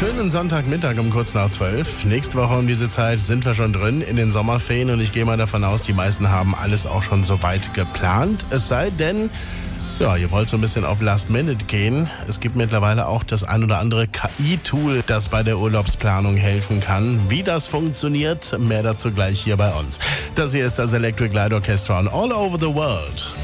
schönen Sonntagmittag um kurz nach 12. Nächste Woche um diese Zeit sind wir schon drin in den Sommerferien und ich gehe mal davon aus, die meisten haben alles auch schon soweit geplant. Es sei denn, ja, ihr wollt so ein bisschen auf Last Minute gehen. Es gibt mittlerweile auch das ein oder andere KI-Tool, das bei der Urlaubsplanung helfen kann. Wie das funktioniert, mehr dazu gleich hier bei uns. Das hier ist das Electric Light Orchestra on All Over the World.